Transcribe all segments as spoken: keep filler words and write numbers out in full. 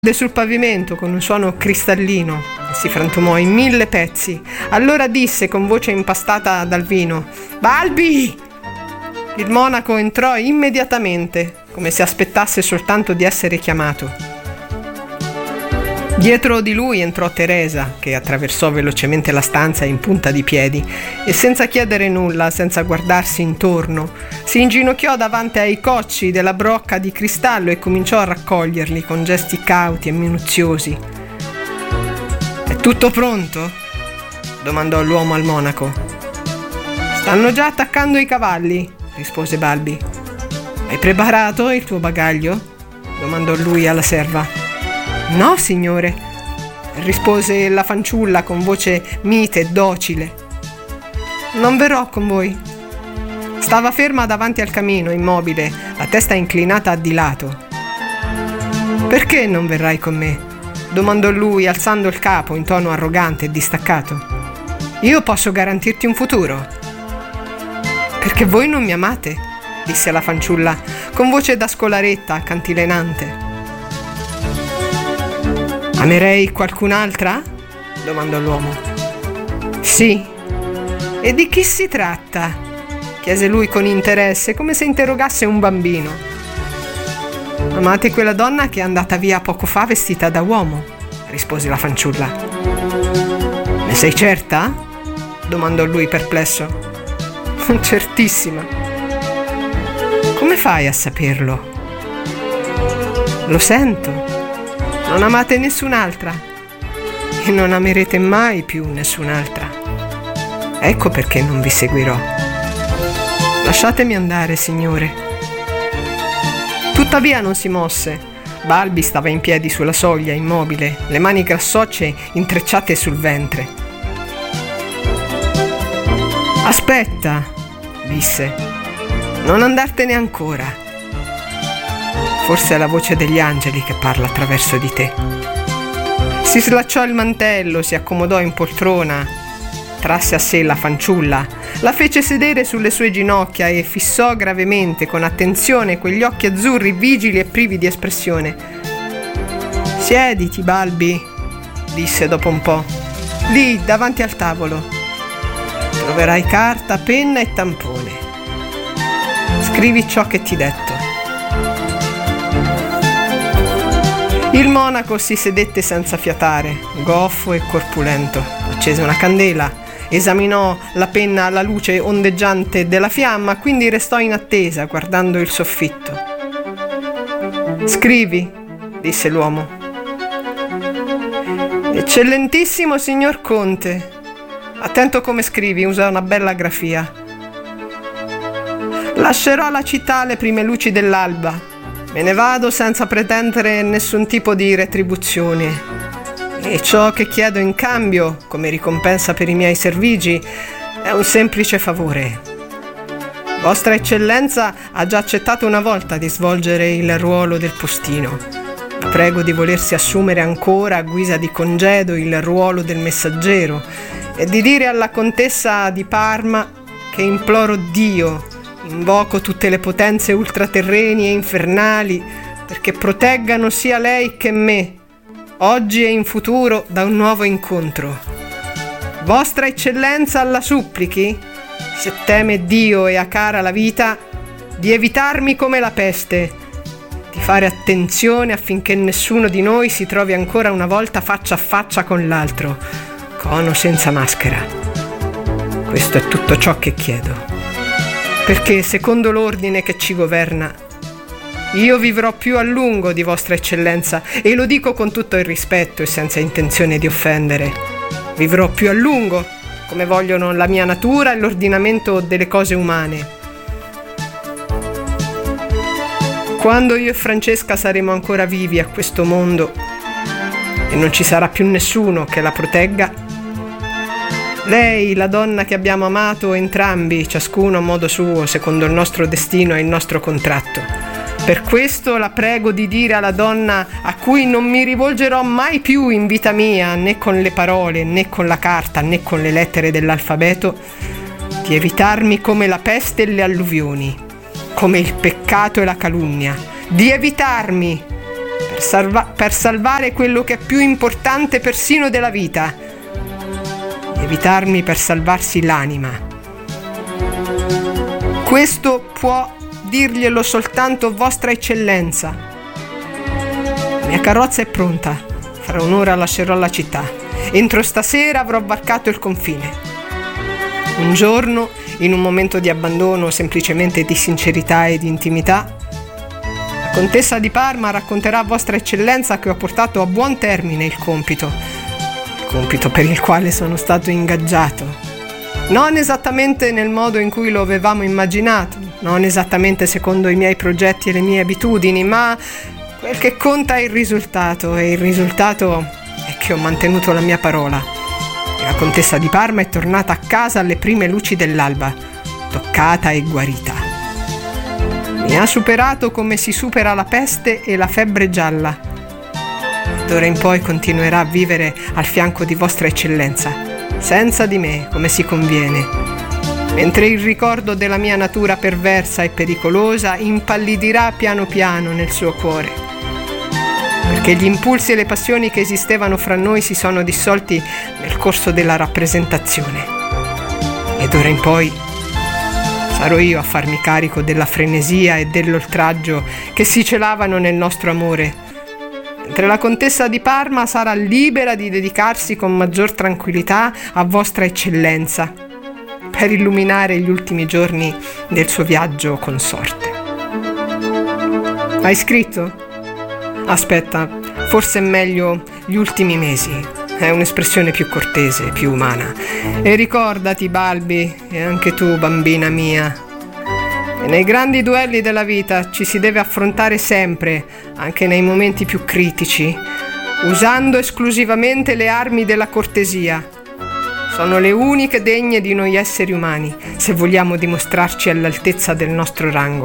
sul pavimento con un suono cristallino e si frantumò in mille pezzi. Allora disse con voce impastata dal vino: «Balbi!» Il monaco entrò immediatamente, come se aspettasse soltanto di essere chiamato. Dietro di lui entrò Teresa, che attraversò velocemente la stanza in punta di piedi e senza chiedere nulla, senza guardarsi intorno, si inginocchiò davanti ai cocci della brocca di cristallo e cominciò a raccoglierli con gesti cauti e minuziosi. «È tutto pronto?» domandò l'uomo al monaco. «Stanno già attaccando i cavalli», rispose Balbi. «Hai preparato il tuo bagaglio?» domandò lui alla serva. «No, signore», rispose la fanciulla con voce mite e docile. «Non verrò con voi». Stava ferma davanti al camino, immobile, la testa inclinata di lato. «Perché non verrai con me?» domandò lui, alzando il capo in tono arrogante e distaccato. «Io posso garantirti un futuro». «Perché voi non mi amate», disse la fanciulla, con voce da scolaretta, cantilenante. «Amerei qualcun'altra?» domandò l'uomo. «Sì». «E di chi si tratta?» chiese lui con interesse, come se interrogasse un bambino. «Amate quella donna che è andata via poco fa vestita da uomo», rispose la fanciulla. «Ne sei certa?» domandò lui perplesso. «Certissima». «Come fai a saperlo?» «Lo sento. Non amate nessun'altra e non amerete mai più nessun'altra. Ecco perché non vi seguirò. Lasciatemi andare, signore». Tuttavia non si mosse. Balbi stava in piedi sulla soglia, immobile, le mani grassocce intrecciate sul ventre. «Aspetta», disse, «non andartene ancora. Forse è la voce degli angeli che parla attraverso di te». Si slacciò il mantello, si accomodò in poltrona, trasse a sé la fanciulla, la fece sedere sulle sue ginocchia e fissò gravemente, con attenzione, quegli occhi azzurri vigili e privi di espressione. «Siediti, Balbi», disse dopo un po', «lì, davanti al tavolo. Troverai carta, penna e tampone. Scrivi ciò che ti detto». Il monaco si sedette senza fiatare, goffo e corpulento. Accese una candela, esaminò la penna alla luce ondeggiante della fiamma, quindi restò in attesa, guardando il soffitto. «Scrivi», disse l'uomo. «Eccellentissimo signor Conte. Attento come scrivi, usa una bella grafia. Lascerò la città alle prime luci dell'alba. Me ne vado senza pretendere nessun tipo di retribuzione. E ciò che chiedo in cambio, come ricompensa per i miei servigi, è un semplice favore. Vostra Eccellenza ha già accettato una volta di svolgere il ruolo del postino. La prego di volersi assumere ancora, a guisa di congedo, il ruolo del messaggero e di dire alla contessa di Parma che imploro Dio, invoco tutte le potenze ultraterreni e infernali perché proteggano sia lei che me, oggi e in futuro, da un nuovo incontro. Vostra Eccellenza la supplichi, se teme Dio e ha cara la vita, di evitarmi come la peste, di fare attenzione affinché nessuno di noi si trovi ancora una volta faccia a faccia con l'altro, con o senza maschera. Questo è tutto ciò che chiedo. Perché, secondo l'ordine che ci governa, io vivrò più a lungo di Vostra Eccellenza, e lo dico con tutto il rispetto e senza intenzione di offendere. Vivrò più a lungo, come vogliono la mia natura e l'ordinamento delle cose umane. Quando io e Francesca saremo ancora vivi a questo mondo e non ci sarà più nessuno che la protegga, lei, la donna che abbiamo amato entrambi, ciascuno a modo suo, secondo il nostro destino e il nostro contratto. Per questo la prego di dire alla donna a cui non mi rivolgerò mai più in vita mia, né con le parole, né con la carta, né con le lettere dell'alfabeto, di evitarmi come la peste e le alluvioni, come il peccato e la calunnia, di evitarmi, per, salva- per salvare quello che è più importante persino della vita, lievitarmi per salvarsi l'anima. Questo può dirglielo soltanto Vostra Eccellenza. La mia carrozza è pronta, fra un'ora lascerò la città. Entro stasera avrò varcato il confine. Un giorno, in un momento di abbandono, semplicemente di sincerità e di intimità, la contessa di Parma racconterà a Vostra Eccellenza che ho portato a buon termine il compito, il compito per il quale sono stato ingaggiato. Non esattamente nel modo in cui lo avevamo immaginato, non esattamente secondo i miei progetti e le mie abitudini, ma quel che conta è il risultato, e il risultato è che ho mantenuto la mia parola. E la contessa di Parma è tornata a casa alle prime luci dell'alba, toccata e guarita. Mi ha superato come si supera la peste e la febbre gialla. D'ora in poi continuerà a vivere al fianco di Vostra Eccellenza, senza di me, come si conviene, mentre il ricordo della mia natura perversa e pericolosa impallidirà piano piano nel suo cuore, perché gli impulsi e le passioni che esistevano fra noi si sono dissolti nel corso della rappresentazione. E d'ora in poi sarò io a farmi carico della frenesia e dell'oltraggio che si celavano nel nostro amore, mentre la contessa di Parma sarà libera di dedicarsi con maggior tranquillità a Vostra Eccellenza per illuminare gli ultimi giorni del suo viaggio consorte. Hai scritto? Aspetta, forse è meglio gli ultimi mesi. È un'espressione più cortese, più umana. E ricordati, Balbi, e anche tu, bambina mia, e nei grandi duelli della vita ci si deve affrontare sempre, anche nei momenti più critici, usando esclusivamente le armi della cortesia. Sono le uniche degne di noi esseri umani, se vogliamo dimostrarci all'altezza del nostro rango.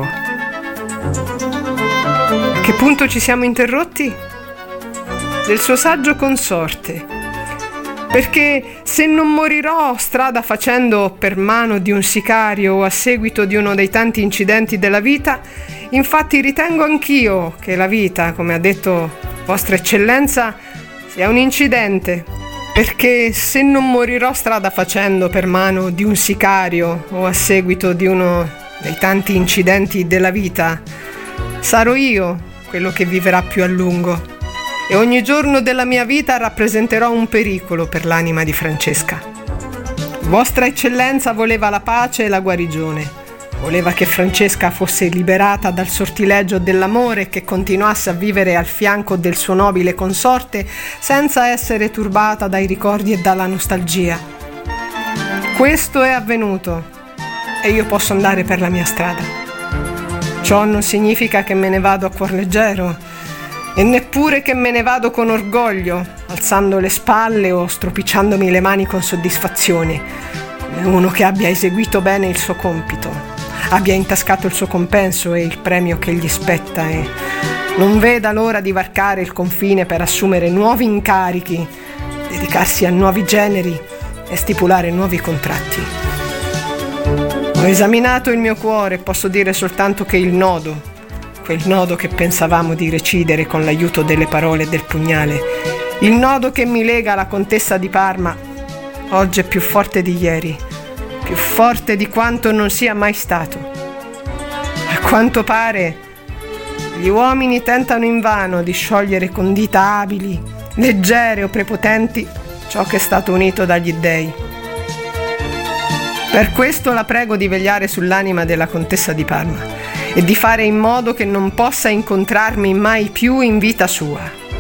A che punto ci siamo interrotti? Del suo saggio consorte. Perché se non morirò strada facendo per mano di un sicario o a seguito di uno dei tanti incidenti della vita, infatti ritengo anch'io che la vita, come ha detto Vostra Eccellenza, sia un incidente. Perché se non morirò strada facendo per mano di un sicario o a seguito di uno dei tanti incidenti della vita, sarò io quello che viverà più a lungo. E ogni giorno della mia vita rappresenterò un pericolo per l'anima di Francesca. Vostra Eccellenza voleva la pace e la guarigione. Voleva che Francesca fosse liberata dal sortileggio dell'amore e che continuasse a vivere al fianco del suo nobile consorte senza essere turbata dai ricordi e dalla nostalgia. Questo è avvenuto e io posso andare per la mia strada. Ciò non significa che me ne vado a cuor leggero, e neppure che me ne vado con orgoglio, alzando le spalle o stropicciandomi le mani con soddisfazione, come uno che abbia eseguito bene il suo compito, abbia intascato il suo compenso e il premio che gli spetta e non veda l'ora di varcare il confine per assumere nuovi incarichi, dedicarsi a nuovi generi e stipulare nuovi contratti. Ho esaminato il mio cuore e posso dire soltanto che il nodo, quel nodo che pensavamo di recidere con l'aiuto delle parole e del pugnale, il nodo che mi lega alla contessa di Parma, oggi è più forte di ieri, più forte di quanto non sia mai stato. A quanto pare, gli uomini tentano invano di sciogliere con dita abili, leggere o prepotenti ciò che è stato unito dagli dèi. Per questo la prego di vegliare sull'anima della contessa di Parma e di fare in modo che non possa incontrarmi mai più in vita sua.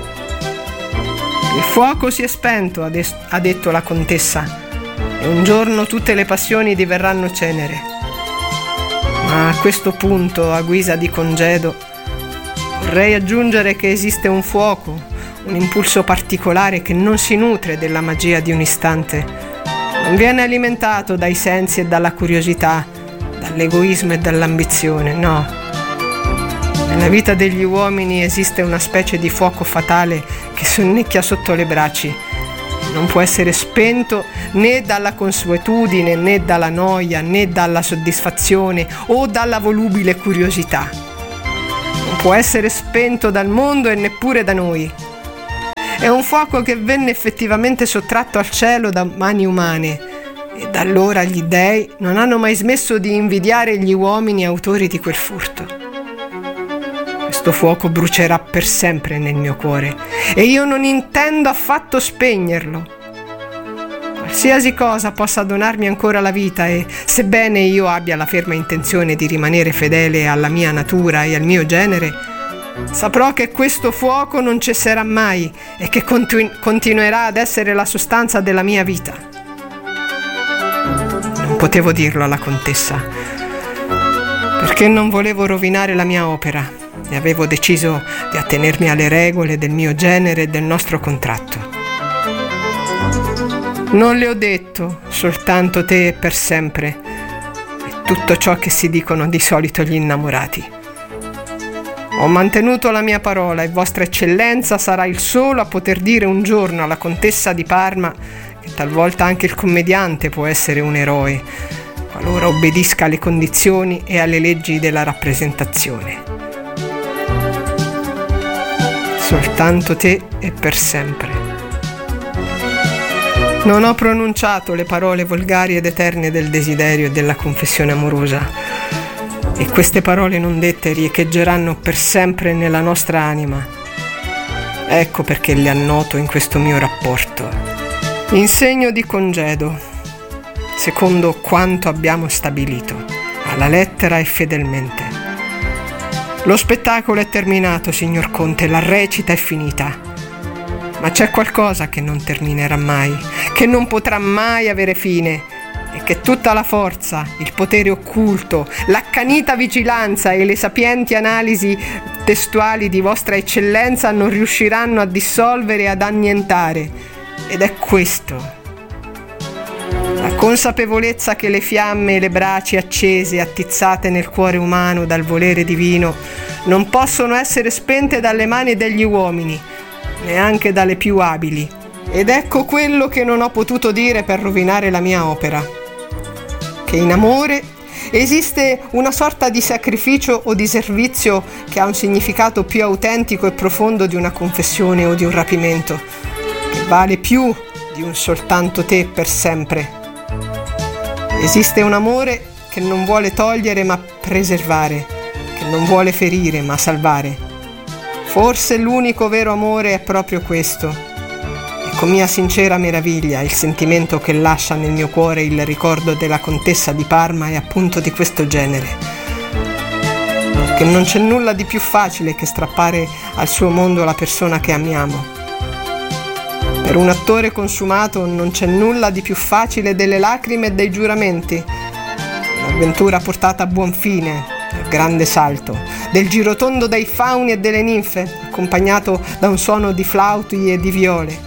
Il fuoco si è spento, ha, de- ha detto la contessa, e un giorno tutte le passioni diverranno cenere. Ma a questo punto, a guisa di congedo, vorrei aggiungere che esiste un fuoco, un impulso particolare che non si nutre della magia di un istante, non viene alimentato dai sensi e dalla curiosità, dall'egoismo e dall'ambizione, no. Nella vita degli uomini esiste una specie di fuoco fatale che sonnecchia sotto le braci e non può essere spento né dalla consuetudine, né dalla noia, né dalla soddisfazione o dalla volubile curiosità. Un non può essere spento dal mondo e neppure da noi. È un fuoco che venne effettivamente sottratto al cielo da mani umane, e da allora gli dèi non hanno mai smesso di invidiare gli uomini autori di quel furto. Questo fuoco brucerà per sempre nel mio cuore e io non intendo affatto spegnerlo. Qualsiasi cosa possa donarmi ancora la vita, e sebbene io abbia la ferma intenzione di rimanere fedele alla mia natura e al mio genere, saprò che questo fuoco non cesserà mai e che continu- continuerà ad essere la sostanza della mia vita. Non potevo dirlo alla contessa, perché non volevo rovinare la mia opera e avevo deciso di attenermi alle regole del mio genere e del nostro contratto. Non le ho detto soltanto te e per sempre, e tutto ciò che si dicono di solito gli innamorati. Ho mantenuto la mia parola e Vostra Eccellenza sarà il solo a poter dire un giorno alla contessa di Parma che talvolta anche il commediante può essere un eroe, qualora obbedisca alle condizioni e alle leggi della rappresentazione. Soltanto te e per sempre. Non ho pronunciato le parole volgari ed eterne del desiderio e della confessione amorosa, e queste parole non dette riecheggeranno per sempre nella nostra anima. Ecco perché le annoto in questo mio rapporto, in segno di congedo, secondo quanto abbiamo stabilito, alla lettera e fedelmente. Lo spettacolo è terminato, signor Conte, la recita è finita. Ma c'è qualcosa che non terminerà mai, che non potrà mai avere fine, e che tutta la forza, il potere occulto, l'accanita vigilanza e le sapienti analisi testuali di Vostra Eccellenza non riusciranno a dissolvere e ad annientare. Ed è questo: la consapevolezza che le fiamme e le braci accese, attizzate nel cuore umano dal volere divino, non possono essere spente dalle mani degli uomini, neanche dalle più abili. Ed ecco quello che non ho potuto dire per rovinare la mia opera: che in amore esiste una sorta di sacrificio o di servizio che ha un significato più autentico e profondo di una confessione o di un rapimento, che vale più di un soltanto te per sempre. Esiste un amore che non vuole togliere ma preservare, che non vuole ferire ma salvare. Forse l'unico vero amore è proprio questo, e con mia sincera meraviglia il sentimento che lascia nel mio cuore il ricordo della contessa di Parma è appunto di questo genere, che non c'è nulla di più facile che strappare al suo mondo la persona che amiamo. Per un attore consumato non c'è nulla di più facile delle lacrime e dei giuramenti, un'avventura portata a buon fine, il grande salto, del girotondo dei fauni e delle ninfe, accompagnato da un suono di flauti e di viole.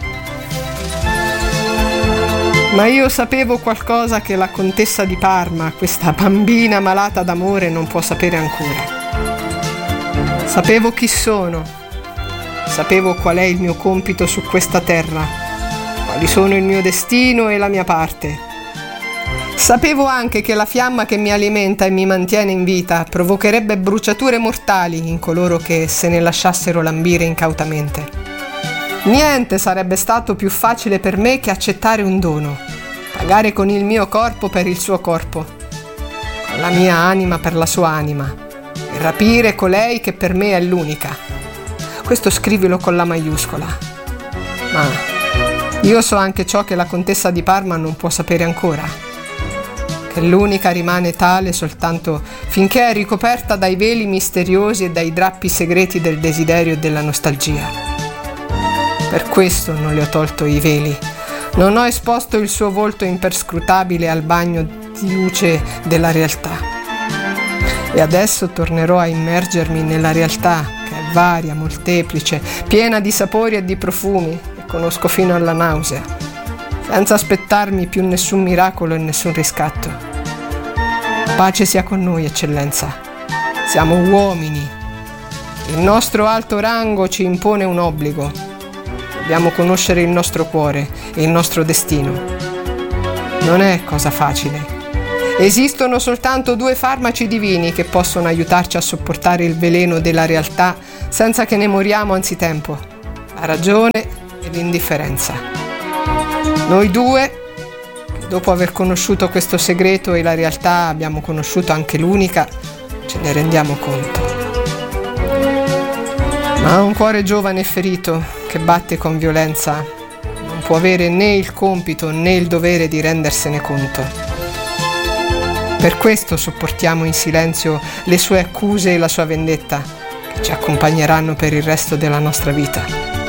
Ma io sapevo qualcosa che la contessa di Parma, questa bambina malata d'amore, non può sapere ancora. Sapevo chi sono, sapevo qual è il mio compito su questa terra, quali sono il mio destino e la mia parte. Sapevo anche che la fiamma che mi alimenta e mi mantiene in vita provocherebbe bruciature mortali in coloro che se ne lasciassero lambire incautamente. Niente sarebbe stato più facile per me che accettare un dono, pagare con il mio corpo per il suo corpo, con la mia anima per la sua anima, e rapire colei che per me è l'unica. Questo scrivilo con la maiuscola. Ma io so anche ciò che la contessa di Parma non può sapere ancora, che l'unica rimane tale soltanto finché è ricoperta dai veli misteriosi e dai drappi segreti del desiderio e della nostalgia. Per questo non le ho tolto i veli, non ho esposto il suo volto imperscrutabile al bagno di luce della realtà. E adesso tornerò a immergermi nella realtà, che è varia, molteplice, piena di sapori e di profumi, e conosco fino alla nausea, senza aspettarmi più nessun miracolo e nessun riscatto. Pace sia con noi, Eccellenza. Siamo uomini. Il nostro alto rango ci impone un obbligo. Dobbiamo conoscere il nostro cuore e il nostro destino. Non è cosa facile. Esistono soltanto due farmaci divini che possono aiutarci a sopportare il veleno della realtà senza che ne moriamo anzitempo: la ragione e l'indifferenza. Noi due, dopo aver conosciuto questo segreto e la realtà abbiamo conosciuto anche l'unica, ce ne rendiamo conto. Ma un cuore giovane e ferito che batte con violenza non può avere né il compito né il dovere di rendersene conto. Per questo sopportiamo in silenzio le sue accuse e la sua vendetta, che ci accompagneranno per il resto della nostra vita.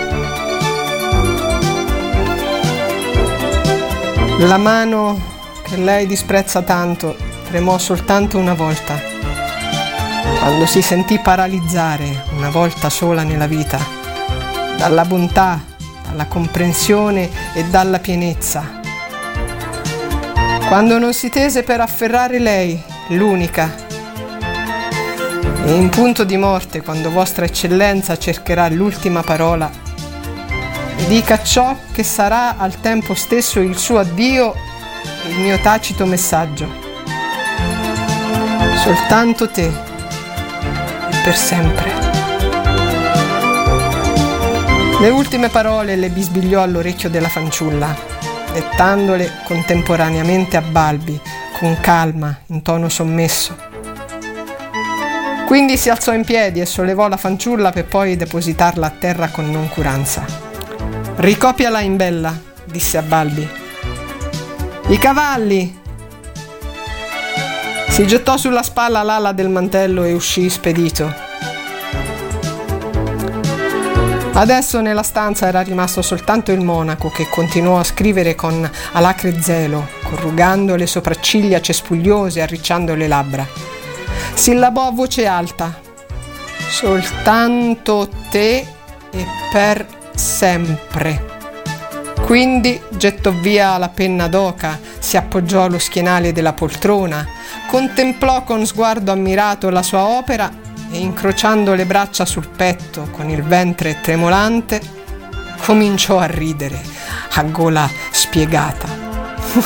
La mano che lei disprezza tanto tremò soltanto una volta, quando si sentì paralizzare una volta sola nella vita, dalla bontà, dalla comprensione e dalla pienezza. Quando non si tese per afferrare lei, l'unica. E in punto di morte, quando vostra eccellenza cercherà l'ultima parola, dica ciò che sarà al tempo stesso il suo addio e il mio tacito messaggio. Soltanto te, e per sempre. Le ultime parole le bisbigliò all'orecchio della fanciulla, dettandole contemporaneamente a balbi, con calma, in tono sommesso. Quindi si alzò in piedi e sollevò la fanciulla per poi depositarla a terra con noncuranza. «Ricopiala in bella», disse a balbi. «I cavalli!» Si gettò sulla spalla l'ala del mantello e uscì spedito. Adesso nella stanza era rimasto soltanto il monaco, che continuò a scrivere con alacre zelo, corrugando le sopracciglia cespugliose e arricciando le labbra. Sillabò a voce alta: «Soltanto te e per sempre». Quindi gettò via la penna d'oca, si appoggiò allo schienale della poltrona, contemplò con sguardo ammirato la sua opera e, incrociando le braccia sul petto con il ventre tremolante, cominciò a ridere a gola spiegata.